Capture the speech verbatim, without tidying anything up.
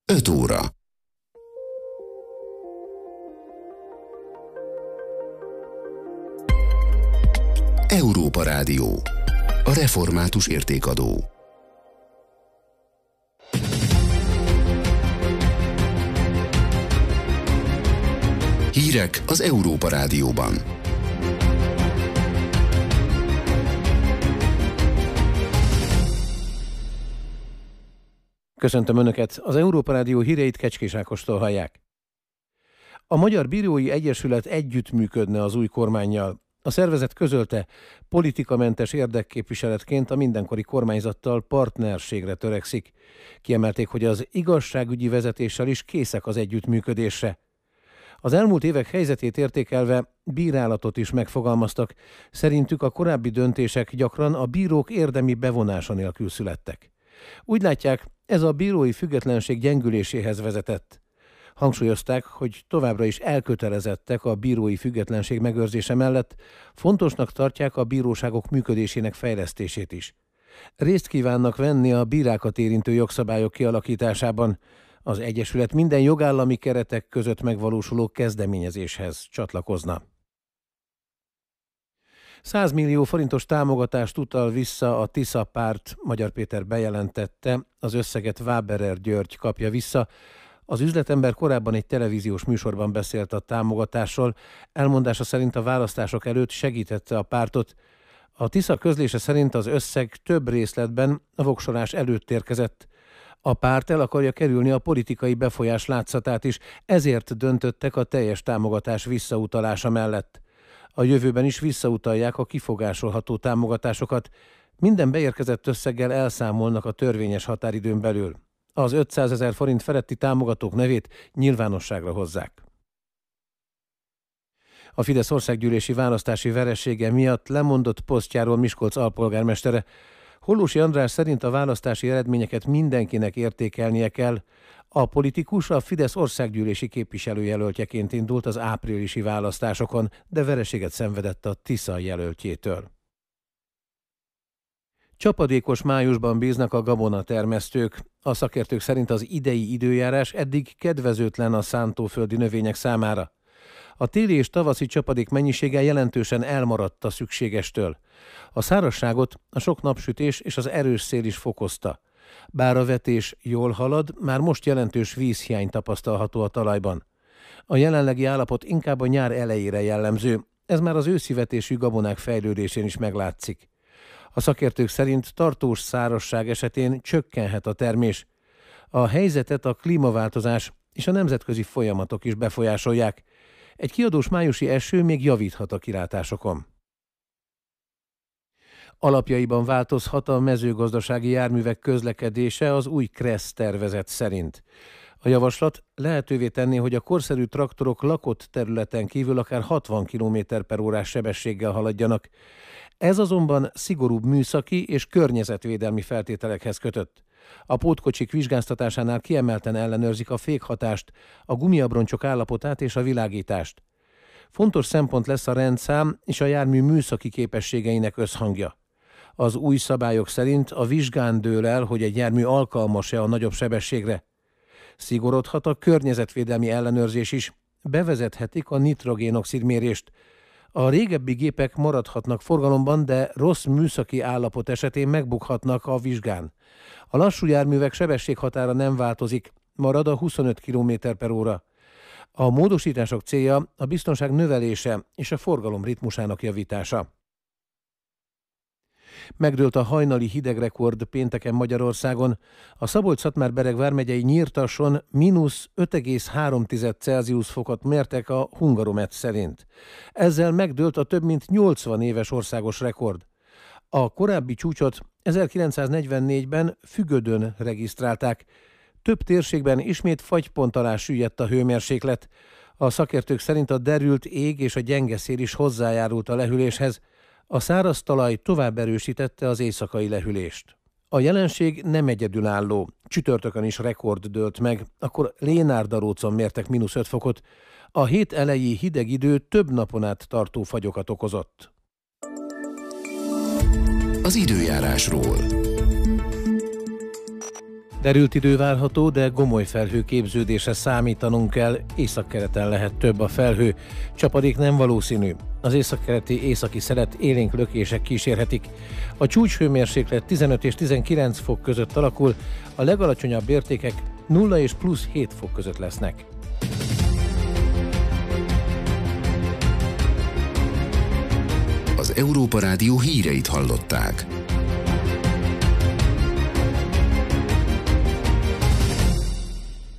öt óra. Európa Rádió. A református értékadó. Hírek az Európa Rádióban. Köszöntöm Önöket, az Európa Rádió híreit Kecskés Ákostól hallják. A Magyar Bírói Egyesület együttműködne az új kormánnyal. A szervezet közölte, politikamentes érdekképviseletként a mindenkori kormányzattal partnerségre törekszik. Kiemelték, hogy az igazságügyi vezetéssel is készek az együttműködésre. Az elmúlt évek helyzetét értékelve bírálatot is megfogalmaztak. Szerintük a korábbi döntések gyakran a bírók érdemi bevonása nélkül születtek. Úgy látják, ez a bírói függetlenség gyengüléséhez vezetett. Hangsúlyozták, hogy továbbra is elkötelezettek a bírói függetlenség megőrzése mellett, fontosnak tartják a bíróságok működésének fejlesztését is. Részt kívánnak venni a bírákat érintő jogszabályok kialakításában. Az Egyesület minden jogállami keretek között megvalósuló kezdeményezéshez csatlakozna. száz millió forintos támogatást utal vissza a Tisza párt, Magyar Péter bejelentette, az összeget Váberer György kapja vissza. Az üzletember korábban egy televíziós műsorban beszélt a támogatásról, elmondása szerint a választások előtt segítette a pártot. A Tisza közlése szerint az összeg több részletben a voksolás előtt érkezett. A párt el akarja kerülni a politikai befolyás látszatát is, ezért döntöttek a teljes támogatás visszautalása mellett. A jövőben is visszautalják a kifogásolható támogatásokat. Minden beérkezett összeggel elszámolnak a törvényes határidőn belül. Az ötszázezer forint feletti támogatók nevét nyilvánosságra hozzák. A Fidesz országgyűlési választási veresége miatt lemondott posztjáról Miskolc alpolgármestere. Hollósy András szerint a választási eredményeket mindenkinek értékelnie kell. A politikus a Fidesz országgyűlési képviselőjelöltjeként indult az áprilisi választásokon, de vereséget szenvedett a Tisza jelöltjétől. Csapadékos májusban bíznak a gabonatermesztők. A szakértők szerint az idei időjárás eddig kedvezőtlen a szántóföldi növények számára. A téli és tavaszi csapadék mennyisége jelentősen elmaradt a szükségestől. A szárazságot a sok napsütés és az erős szél is fokozta. Bár a vetés jól halad, már most jelentős vízhiány tapasztalható a talajban. A jelenlegi állapot inkább a nyár elejére jellemző, ez már az őszi vetésű gabonák fejlődésén is meglátszik. A szakértők szerint tartós szárazság esetén csökkenhet a termés. A helyzetet a klímaváltozás és a nemzetközi folyamatok is befolyásolják. Egy kiadós májusi eső még javíthat a kilátásokon. Alapjaiban változhat a mezőgazdasági járművek közlekedése az új KRESZ tervezet szerint. A javaslat lehetővé tenné, hogy a korszerű traktorok lakott területen kívül akár hatvan kilométer per órás sebességgel haladjanak. Ez azonban szigorúbb műszaki és környezetvédelmi feltételekhez kötött. A pótkocsik vizsgáztatásánál kiemelten ellenőrzik a fékhatást, a gumiabroncsok állapotát és a világítást. Fontos szempont lesz a rendszám és a jármű műszaki képességeinek összhangja. Az új szabályok szerint a vizsgán dől el, hogy egy jármű alkalmas-e a nagyobb sebességre. Szigorodhat a környezetvédelmi ellenőrzés is, bevezethetik a nitrogénoxid mérést. A régebbi gépek maradhatnak forgalomban, de rossz műszaki állapot esetén megbukhatnak a vizsgán. A lassú járművek sebességhatára nem változik, marad a huszonöt kilométer per óra. A módosítások célja a biztonság növelése és a forgalom ritmusának javítása. Megdőlt a hajnali hidegrekord pénteken Magyarországon. A Szabolcs-Szatmár-Bereg vármegyei Nyírtasson mínusz öt egész három Celsius fokot mértek a Hungaromet szerint. Ezzel megdőlt a több mint nyolcvan éves országos rekord. A korábbi csúcsot ezerkilencszáznegyvennégyben Fügödön regisztrálták. Több térségben ismét fagypont alá süllyedt a hőmérséklet. A szakértők szerint a derült ég és a gyenge szél is hozzájárult a lehűléshez. A száraz talaj tovább erősítette az éjszakai lehűlést. A jelenség nem egyedülálló. Csütörtökön is rekord dőlt meg, akkor Lénárdarócon mértek mínusz öt fokot. A hét eleji hideg idő több napon át tartó fagyokat okozott. Az időjárásról. Derült idő várható, de gomoly felhőképződésre számítanunk kell, északkeleten lehet több a felhő, csapadék nem valószínű. Az északkeleti északi szelet élénk lökések kísérhetik. A csúcshőmérséklet tizenöt és tizenkilenc fok között alakul, a legalacsonyabb értékek nulla és plusz hét fok között lesznek. Az Európa Rádió híreit hallották.